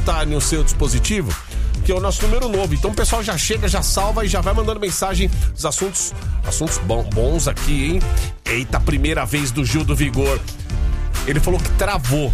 tá no seu dispositivo, que é o nosso número novo. Então o pessoal já chega, já salva e já vai mandando mensagem. Os assuntos bons aqui, hein? Eita, primeira vez do Gil do Vigor. Ele falou que travou.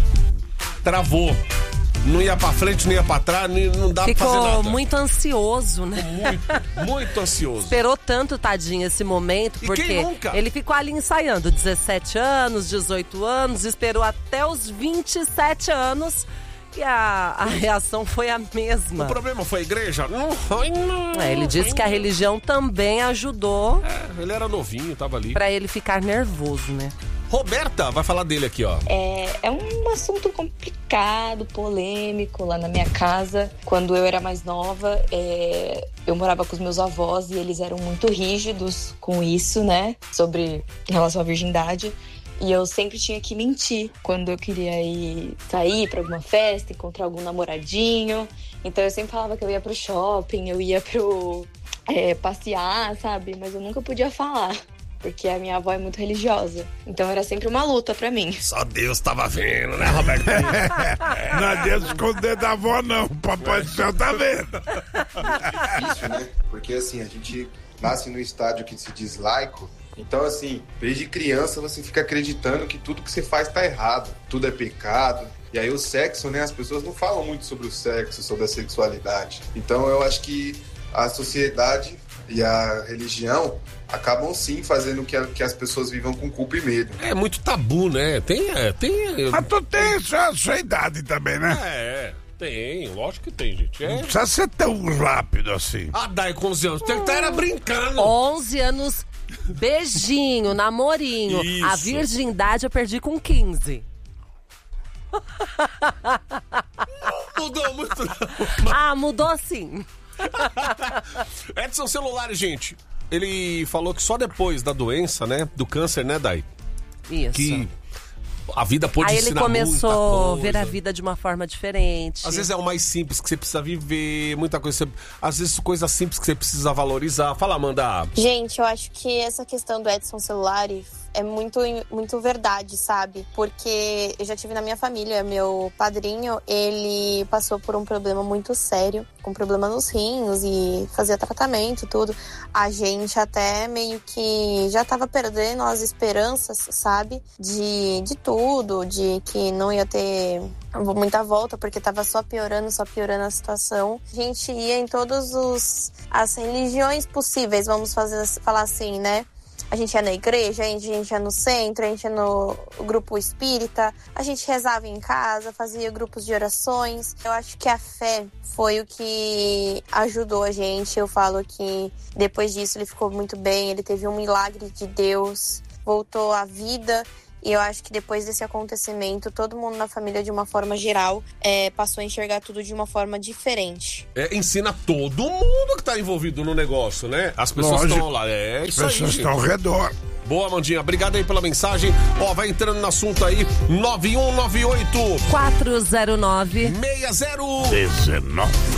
Não ia pra frente, não ia pra trás, não dá pra fazer nada. Ficou muito ansioso, né? Muito ansioso. Esperou tanto, tadinho, esse momento, porque quem nunca? Ele ficou ali ensaiando 17 anos, 18 anos, esperou até os 27 anos e a reação foi a mesma. O problema foi a igreja? Não. Ele disse que a religião também ajudou. Ele era novinho, tava ali. Pra ele ficar nervoso, né? Roberta vai falar dele aqui, ó. É um assunto complicado, polêmico lá na minha casa. Quando eu era mais nova, eu morava com os meus avós e eles eram muito rígidos com isso, né? Em relação à virgindade. E eu sempre tinha que mentir quando eu queria sair pra alguma festa, encontrar algum namoradinho. Então eu sempre falava que eu ia pro shopping, eu ia passear, sabe? Mas eu nunca podia falar. Porque a minha avó é muito religiosa. Então era sempre uma luta pra mim. Só Deus tava vendo, né, Roberto? Não adianta esconder da avó, não. O Papai do Céu tá vendo. É difícil, né? Porque assim, a gente nasce no estádio que se diz laico. Então, assim, desde criança você fica acreditando que tudo que você faz tá errado. Tudo é pecado. E aí o sexo, né? As pessoas não falam muito sobre o sexo, sobre a sexualidade. Então eu acho que a sociedade e a religião acabam sim fazendo que as pessoas vivam com culpa e medo. É muito tabu, né? Tem. Mas tu tem a sua idade também, né? Tem, lógico que tem, gente. Não precisa ser tão rápido assim. Dai com 11 anos. Tem que estar brincando. 11 anos, beijinho, namorinho. Isso. A virgindade eu perdi com 15. Mudou muito. Mudou sim. Edson Celulares, gente. Ele falou que só depois da doença, né? Do câncer, né, Dai? Isso. Que a vida pode ensinar muita coisa. Aí ele começou a ver a coisa. vida de uma forma diferente. Às vezes é o mais simples que você precisa viver, muita coisa. Às vezes coisas simples que você precisa valorizar. Fala, Amanda. Gente, eu acho que essa questão do Edson Celulares é muito, muito verdade, sabe? Porque eu já tive na minha família, meu padrinho, ele passou por um problema muito sério, com problema nos rins e fazia tratamento, tudo. A gente até meio que já tava perdendo as esperanças, sabe? De tudo, de que não ia ter muita volta, porque tava só piorando a situação. A gente ia em todas as religiões possíveis, vamos falar assim, né? A gente ia na igreja, a gente ia no centro, a gente ia no grupo espírita, a gente rezava em casa, fazia grupos de orações. Eu acho que a fé foi o que ajudou a gente. Eu falo que depois disso ele ficou muito bem, ele teve um milagre de Deus, voltou à vida. E eu acho que depois desse acontecimento, todo mundo na família, de uma forma geral, passou a enxergar tudo de uma forma diferente. Ensina todo mundo que tá envolvido no negócio, né? As pessoas estão lá. Isso aí. As pessoas estão ao redor. Boa, Amandinha. Obrigado aí pela mensagem. Vai entrando no assunto aí. 9198 409 60 19.